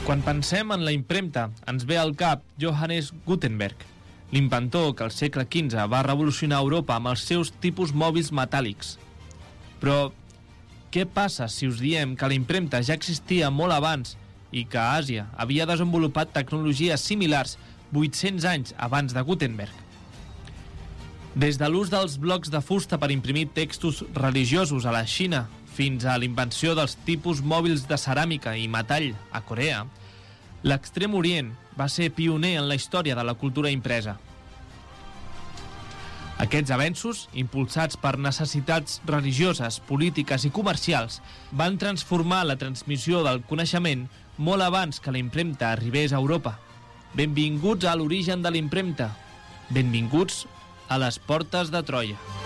Quan pensem en la impremta, ens ve al cap Johannes Gutenberg, l'inventor que al segle XV va revolucionar Europa amb els seus tipus mòbils metàl·lics. Però què passa si us diem que la impremta ja existia molt abans i que Àsia havia desenvolupat tecnologies similars 800 anys abans de Gutenberg? Des de l'ús dels blocs de fusta per imprimir textos religiosos a la Xina fins a l'invenció dels tipus mòbils de ceràmica i metall a Corea, l'Extrem Orient va ser pioner en la història de la cultura impresa. Aquests avenços, impulsats per necessitats religioses, polítiques i comercials, van transformar la transmissió del coneixement molt abans que la impremta arribés a Europa. Benvinguts a l'origen de l'impremta. Benvinguts a les portes de Troia.